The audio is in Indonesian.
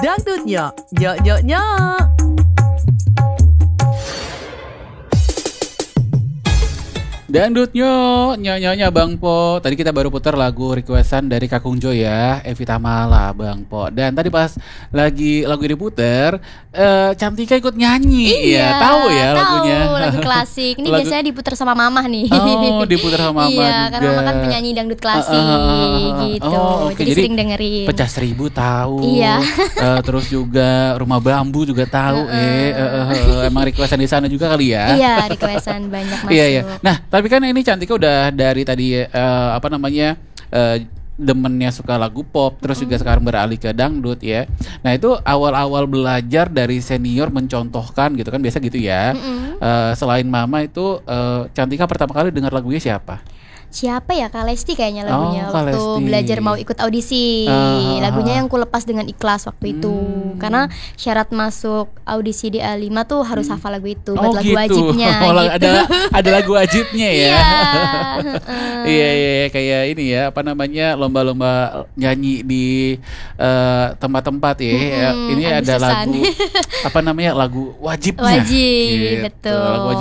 Dangdutnya, nyok nyok nyok. Dangdutnya, nyanyi Bang Po. Tadi kita baru putar lagu requestan dari Kakung Jo ya, Evita Mala, Bang Po. Dan tadi pas lagi lagu ini puter, Cantika ikut nyanyi. Iya, Tahu ya lagunya. Tahu lagu klasik. Ini biasanya diputar sama mamah nih. Oh, diputar sama Mama iya, juga. karena mama kan penyanyi dangdut klasik gitu. Oh, oke. Jadi sering dengerin. Pecah Seribu tahu. Iya. Terus juga Rumah Bambu juga tahu. Emang requestan di sana juga kali ya. Iya, requestan banyak masuk. Iya. Nah, tapi kan ini Cantika udah dari tadi demennya suka lagu pop, terus juga sekarang beralih ke dangdut ya. Nah, itu awal-awal belajar dari senior mencontohkan gitu kan, biasa gitu ya. Selain Mama itu Cantika pertama kali dengar lagunya siapa? Siapa ya? Kak Lesti kayaknya lagunya waktu Lesti. belajar mau ikut audisi. Lagunya yang ku lepas dengan ikhlas waktu itu. Karena syarat masuk audisi di A5 tuh harus hafal lagu itu buat lagu gitu. wajibnya gitu. Ada lagu wajibnya ya. Iya. Iya, kayak ini ya, lomba-lomba nyanyi di tempat-tempat ya. Ini ada Agustusan. lagu lagu wajibnya. Wajib, gitu. betul. Lagu wajib